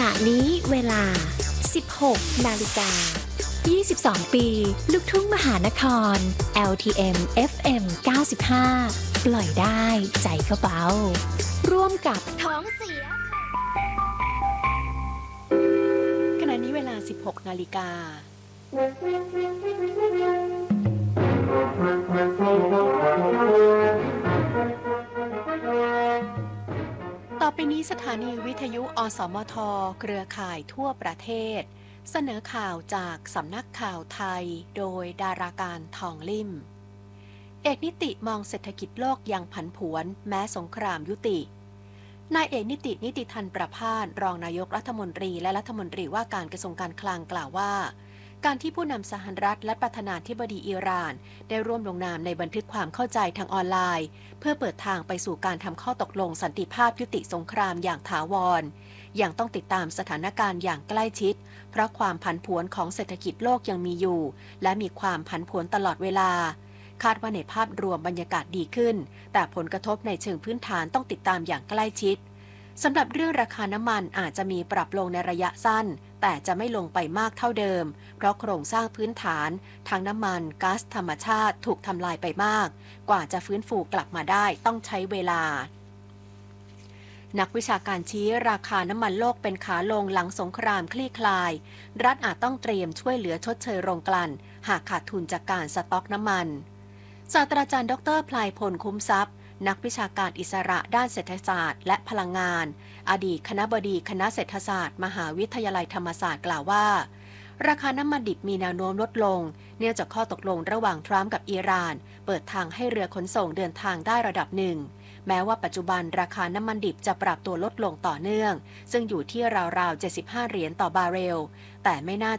ณะนี้เวลา 16 นาฬิกา 22 ปี ลูกทุ่งมหานคร LTM FM 95 ปล่อยได้ใจก็เบาร่วมกับท้องเสียขณะนี้เวลา 16 นาฬิกาต่อไปนี้สถานีวิทยุอสมทเครือข่ายทั่วประเทศเสนอข่าวจากสำนักข่าวไทยโดยดาราการทองลิ่มเอกนิติมองเศรษฐกิจโลกยังผันผวนแม้สงครามยุตินายเอกนิตินิติธันประภาสรองนายกรัฐมนตรีและรัฐมนตรีว่าการกระทรวงการคลังกล่าวว่าการที่ผู้นำสหรัฐและประธานาธิบดีอิหร่านได้ร่วมลงนามในบันทึกความเข้าใจทางออนไลน์เพื่อเปิดทางไปสู่การทำข้อตกลงสันติภาพยุติสงครามอย่างถาวรยังต้องติดตามสถานการณ์อย่างใกล้ชิดเพราะความผันผวนของเศรษฐกิจโลกยังมีอยู่และมีความผันผวนตลอดเวลาคาดว่าในภาพรวมบรรยากาศดีขึ้นแต่ผลกระทบในเชิงพื้นฐานต้องติดตามอย่างใกล้ชิดสำหรับเรื่องราคาน้ำมันอาจจะมีปรับลงในระยะสั้นแต่จะไม่ลงไปมากเท่าเดิมเพราะโครงสร้างพื้นฐานทั้งน้ำมันก๊าซธรรมชาติถูกทำลายไปมากกว่าจะฟื้นฟูกลับมาได้ต้องใช้เวลานักวิชาการชี้ราคาน้ำมันโลกเป็นขาลงหลังสงครามคลี่คลายรัฐอาจต้องเตรียมช่วยเหลือชดเชยโรงกลั่นหากขาดทุนจากการสต็อกน้ำมันศาสตราจารย์ดร.พลายพลคุ้มทรัพย์นักวิชาการอิสระด้านเศรษฐศาสตร์และพลังงานอดีตคณบดีคณะเศรษฐศาสตร์มหาวิทยาลัยธรรมศาสตร์กล่าวว่าราคาน้ำมันดิบมีแนวโน้มลดลงเนื่องจากข้อตกลงระหว่างทรัมป์กับอิหร่านเปิดทางให้เรือขนส่งเดินทางได้ระดับหนึ่งแม้ว่าปัจจุบันราคาน้ำมันดิบจะปรับตัวลดลงต่อเนื่องซึ่งอยู่ที่ราวๆ75 เหรียญต่อบาร์เรลแต่ไม่น่า